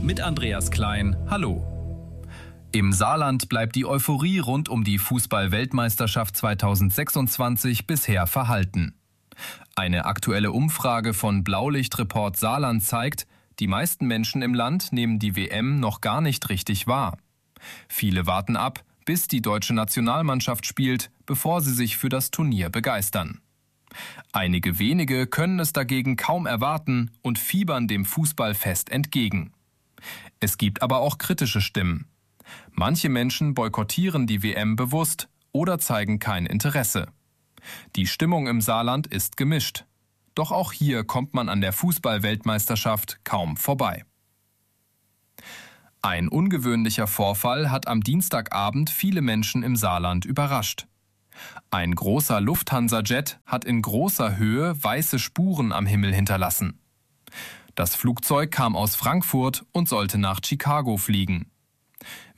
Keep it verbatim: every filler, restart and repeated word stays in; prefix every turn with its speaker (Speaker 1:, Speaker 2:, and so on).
Speaker 1: mit Andreas Klein. Hallo. Im Saarland bleibt die Euphorie rund um die Fußball-Weltmeisterschaft zweitausendsechsundzwanzig bisher verhalten. Eine aktuelle Umfrage von Blaulicht-Report Saarland zeigt, die meisten Menschen im Land nehmen die W M noch gar nicht richtig wahr. Viele warten ab, bis die deutsche Nationalmannschaft spielt, bevor sie sich für das Turnier begeistern. Einige wenige können es dagegen kaum erwarten und fiebern dem Fußballfest entgegen. Es gibt aber auch kritische Stimmen. Manche Menschen boykottieren die W M bewusst oder zeigen kein Interesse. Die Stimmung im Saarland ist gemischt. Doch auch hier kommt man an der Fußball-Weltmeisterschaft kaum vorbei. Ein ungewöhnlicher Vorfall hat am Dienstagabend viele Menschen im Saarland überrascht. Ein großer Lufthansa-Jet hat in großer Höhe weiße Spuren am Himmel hinterlassen. Das Flugzeug kam aus Frankfurt und sollte nach Chicago fliegen.